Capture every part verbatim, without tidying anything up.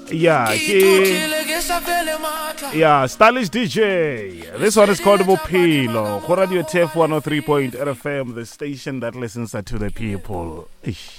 Yeah, ke, yeah, stylish D J. This one is called Bophelo. Go Radio T F one oh three point eight F M, the station that listens to the people. Ish.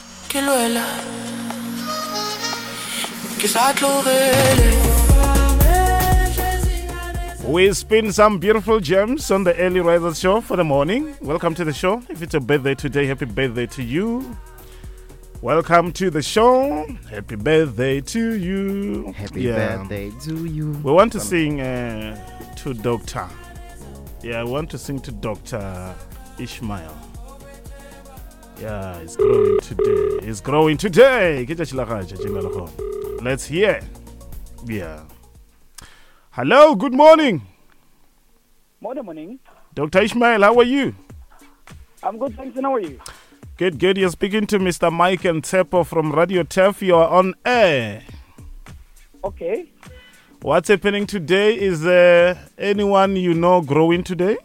We spin some beautiful gems on the Early Risers show for the morning. Welcome to the show. If it's a birthday today, happy birthday to you. Welcome to the show. Happy birthday to you. Happy yeah. birthday to you. We want to sing uh, to Doctor Yeah, I want to sing to Doctor Ishmael. Yeah, it's growing today. It's growing today. Let's hear. Yeah. Hello, good morning. Morning, morning. Doctor Ishmael, how are you? I'm good, thanks. And how are you? Good, good. You're speaking to Mister Mike and Tsepo from Radio T F. You are on air. Okay. What's happening today? Is uh, anyone you know growing today?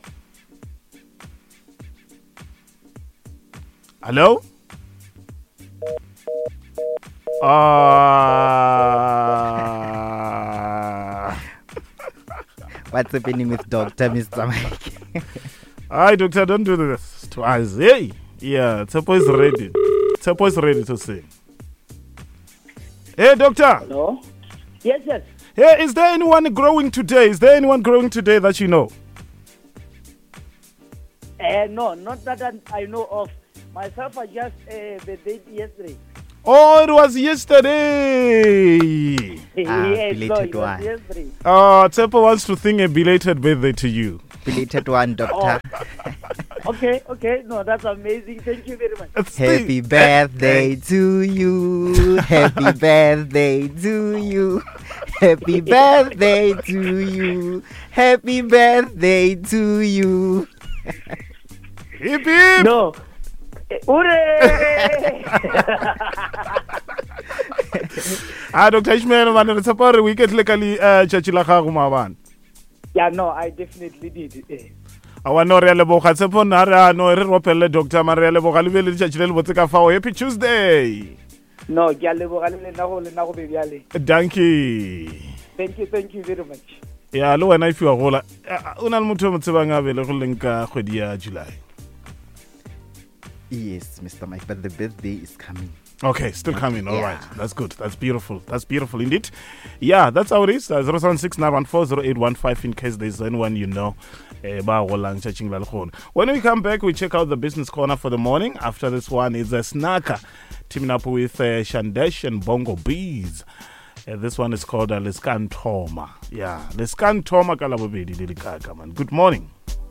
Hello? Ah. Uh... What's happening with Doctor Mister Mike? Hi, Doctor, don't do this twice. Hey, yeah, Tsepo is ready. Tsepo is ready to sing. Hey, Doctor. Hello? Yes, yes. Hey, is there anyone growing today? Is there anyone growing today that you know? Uh, no, not that I know of. Myself, I just uh, the date yesterday. Oh, it was yesterday. Ah, yes, belated no, it was one. yesterday. Oh, Tsepo wants to sing a belated birthday to you. Belated one, Doctor. Oh. Okay, okay. No, that's amazing. Thank you very much. Happy birthday to you. Happy birthday to you. Happy birthday to you. Happy birthday to you. Hip hip. No. Hooray! Ah, Doctor Ishmael, man, it's a part we get legally uh chachila man. Yeah, no, I definitely did. I want no real boca Tsepo nara no ropele Doctor Marielle Bogaliveli chachile botika fa. Happy Tuesday. No, gyalebo galele na go le na go be byale. Thank you. Thank you, thank you very much. Yeah, lo wena if you are gola. Una motho mo tsebang a bele go lenka kgwedi ya July. Yes, Mister Mike, but the birthday is coming. Okay, still coming. All yeah. right. That's good. That's beautiful. That's beautiful indeed. Yeah, that's how it is. Uh, zero seven six nine one four zero eight one five in case there's anyone you know. When we come back, we check out the business corner for the morning. After this one is a snacker teaming up with uh, Shandesh and Bongo Bees. Uh, this one is called uh, Lescan Toma. Yeah, Lescan Toma Kalabobedi Delikaka, man. Good morning.